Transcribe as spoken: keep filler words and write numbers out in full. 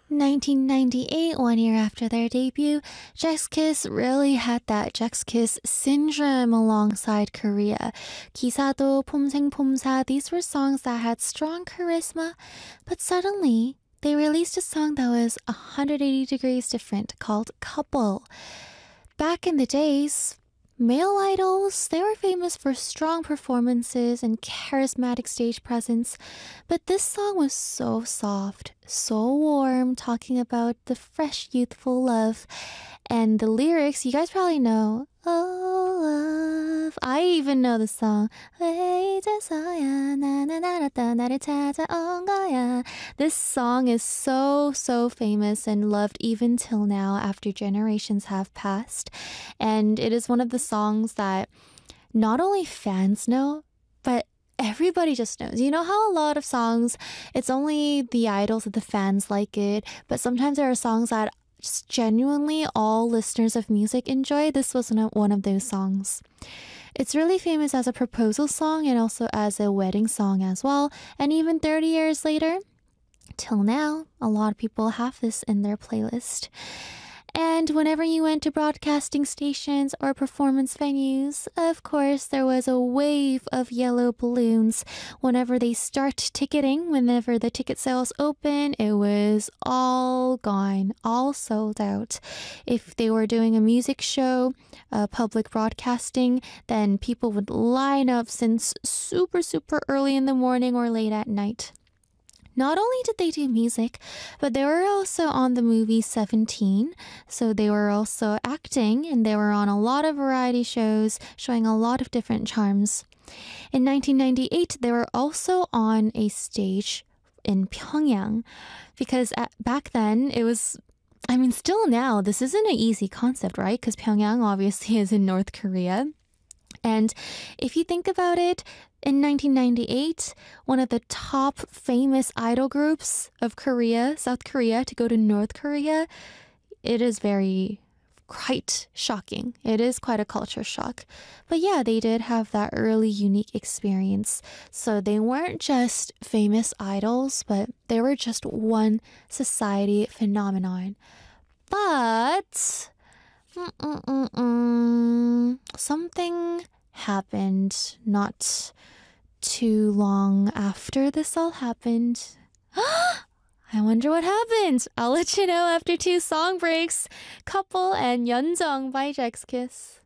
nineteen ninety-eight, one year after their debut, Jack's Kiss really had that Jack's Kiss syndrome alongside Korea. 기사도, 폼생폼사, these were songs that had strong charisma, but suddenly they released a song that was one hundred eighty degrees different called Couple. Back in the days, male idols, they were famous for strong performances and charismatic stage presence, but this song was so soft, so warm, talking about the fresh, youthful love. And the lyrics, you guys probably know. Oh, love. I even know the song. 왜 이제서야 나나나라다 나를 찾아온 거야. This song is so, so famous and loved even till now after generations have passed. And it is one of the songs that not only fans know, but everybody just knows. You know how a lot of songs, it's only the idols of the fans like it, but sometimes there are songs that just genuinely all listeners of music enjoy. This was one of those songs. It's really famous as a proposal song and also as a wedding song as well. And even thirty years later, till now, a lot of people have this in their playlist. And whenever you went to broadcasting stations or performance venues, of course, there was a wave of yellow balloons. Whenever they start ticketing, whenever the ticket sales open, it was all gone, all sold out. If they were doing a music show, uh, public broadcasting, then people would line up since super, super early in the morning or late at night. Not only did they do music, but they were also on the movie seventeen. So they were also acting and they were on a lot of variety shows showing a lot of different charms. In nineteen ninety-eight, they were also on a stage in Pyongyang because at, back then it was, I mean, still now, this isn't an easy concept, right? Because Pyongyang obviously is in North Korea. And if you think about it, in nineteen ninety-eight, one of the top famous idol groups of Korea, South Korea, to go to North Korea, it is very quite shocking. It is quite a culture shock. But yeah, they did have that early unique experience. So they weren't just famous idols, but they were just one society phenomenon. But Mm-mm-mm-mm. something happened not too long after this all happened. I wonder what happened. I'll let you know after two song breaks. Couple and Yeonjung by Jack's Kiss.